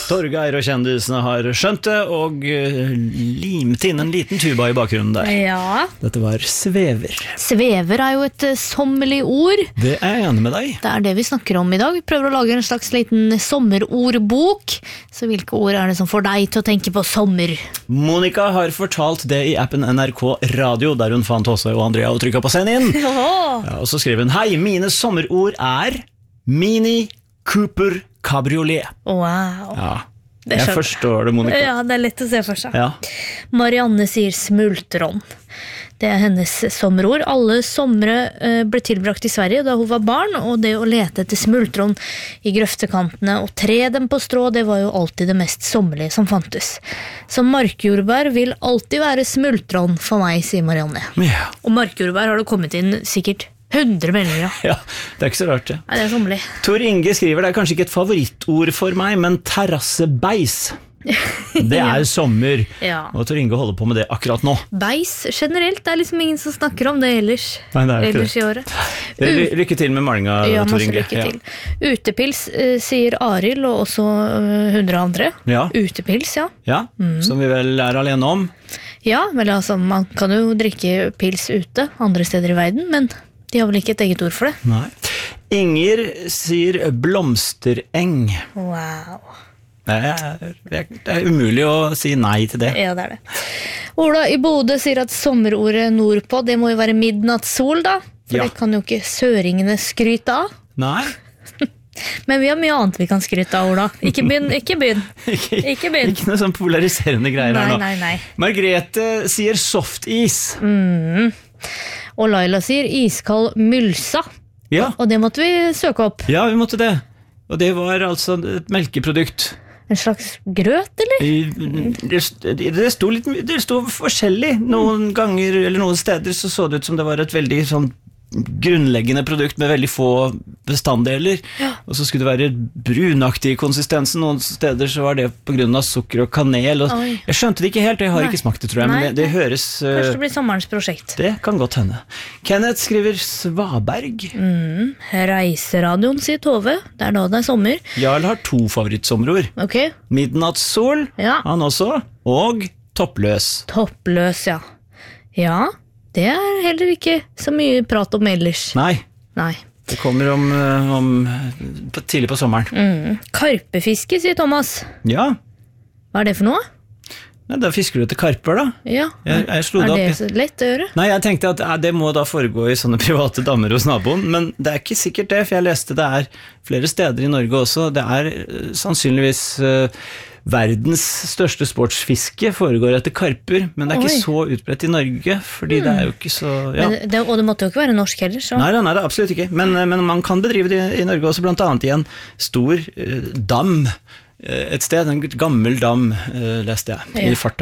Torgeir og kjendisene har skjønt det, og limt inn en liten tuba i bakgrunnen der. Ja. Dette var svever. Svever jo et sommerlig ord. Det jeg enig med deg. Det det vi snakker om i dag. Vi prøver å lage en slags liten sommerordbok. Så hvilke ord det som får deg til å tenke på sommer? Monica har fortalt det i appen NRK Radio, der hun fant Åse og Andrea og trykket på send inn. Ja, og så skriver hun: Hei, mine sommerord Mini Cooper Cabriolet. Wow. Ja, jeg forstår det, Monica. Ja, det lett å se for seg. Ja. Marianne sier smultron. Det hennes sommerord. Alle somre ble tilbrakt i Sverige da hun var barn, og det å lete etter smultron i grøftekantene og tre dem på strå, det var jo alltid det mest sommerlige som fantes. Så markjordbær vil alltid være smultron for meg, sier Marianne. Ja. Og markjordbær har det kommet inn sikkert 100 meldinger. Ja, det ikke så rart det. Nei, det sommerlig. Tor Inge skriver, det kanskje ikke et favorittord for meg, men terrassebeis. Det sommer, ja. Og Tor Inge holder på med det akkurat nå. Beis generelt, det liksom ingen som snakker om det ellers. Nei, det ellers i året. Lykke til med malinga, ja, Tor Inge. Lykke til. Ja. Utepils, sier Arild, og også 100 andre. Ja. Utepils, ja. Ja, som vi vel alene om. Ja, vel altså, man kan jo drikke pils ute andre steder i verden, men de har vel ikke et eget ord for det. Nei. Inger sier blomstereng. Wow. Det umulig å si nei til det. Ja, det det. Ola i Bodø sier at sommerordet nordpå, det må jo være midnattssol da. For det kan jo ikke søringene skryte av. Nei. Men vi har mye annet vi kan skryte av, Ola. Ikke begynn. Ikke noe sånn polariserende greier her nå. Nei. Margrethe sier softis. Og Laila sier iskald mylsa. Ja. Og det måtte vi søke opp. Ja, vi måtte det. Og det var altså et melkeprodukt. En slags grøt, eller? Det sto forskjellig. Noen ganger, eller noen steder, så det ut som det var et veldig sånn grunnleggende produkt med veldig få bestanddeler, og så skulle det være brunaktig i konsistensen. Noen steder så var det på grunn av sukker og kanel, og jeg skjønte det ikke helt, jeg har ikke smakt det, tror jeg, men det høres... Kanskje det blir sommerens prosjekt. Det kan godt hende. Kenneth skriver Svaberg. Reiseradioen, sier Tove, det da det sommer. Jarl har 2 favorittsommerord. Ok. Midnattssol, han også, og toppløs. Toppløs, ja. Ja, det heller ikke så mye prat om ellers. Nei. Det kommer om tidlig på sommeren. Karpefiske, sier Thomas. Ja. Hva det for noe? Nei, da fisker du til karper da. Ja, jeg slo det opp. det så lett å gjøre? Nei, jeg tenkte at det må da foregå i sånne private dammer hos naboen, men det ikke sikkert det, for jeg leste det flere steder i Norge også. Det sannsynligvis... verdens største sportsfiske foregår etter karper, men det ikke så utbredt i Norge, fordi det jo ikke så... Ja. Og det måtte jo ikke være norsk heller, så... Nei, det absolutt ikke, men man kan bedrive det i Norge også, blant annet i en stor dam, et sted, en gammel dam, leste jeg, i farta.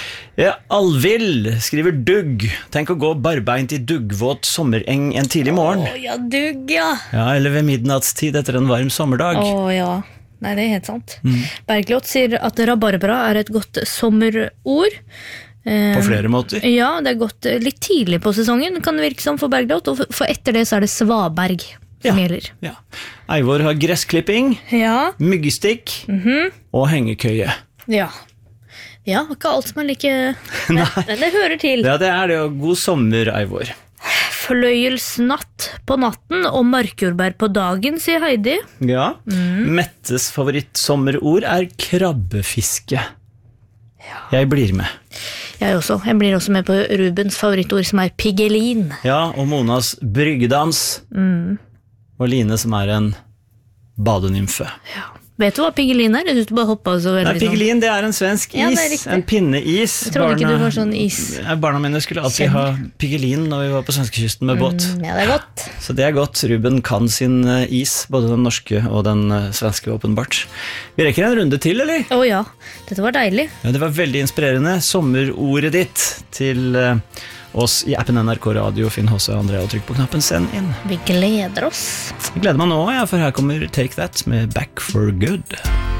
Alvild skriver dugg. Tenk å gå barbeint i duggvåt sommereng en tidlig morgen. Ja, dugg, ja. Ja, eller ved midnattstid etter en varm sommerdag. Ja. Nei, det helt sant. Bergljot sier at rabarbra et godt sommerord. På flere måter? Ja, det gått litt tidlig på sesongen, kan det virke som for Bergljot, og for etter det så det Svaberg som gjelder. Ja. Eivor har gressklipping, myggestikk og hengekøye. Ja, ikke alt som like... Nei. Det hører til. Ja, det det, og god sommer, Eivor. Fløyelsnatt på natten og markjordbær på dagen, sier Heidi. Ja. Mettes favorittsommerord krabbefiske. Ja. Jeg blir med. Jeg også. Jeg blir også med på Rubens favorittord, som pigelin. Ja, og Monas bryggedans. Og Line, som en badenymfe. Ja. Vet du hva pigelin Jeg synes du bare hoppet så veldig. Nei, pigelin det en svensk is, en pinneis. Jeg trodde ikke du var sånn is. Barna mine skulle alltid ha pigelin når vi var på svenskekysten med båt. Ja, det godt. Så det godt. Ruben kan sin is, både den norske og den svenske åpenbart. Vi rekker en runde til, eller? Ja, dette var deilig. Ja, det var veldig inspirerende. Sommerordet ditt til oss i appen NRK Radio. Finn H.C. Andrea og trykk på knappen send inn. Vi gleder oss. Jeg gleder meg nå, for her kommer Take That med Back for Good.